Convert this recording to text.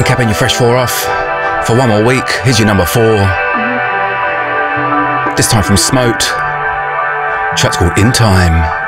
And capping your fresh 4 off for one more week. Here's your number 4. This time from Smoked. Track's called In Time.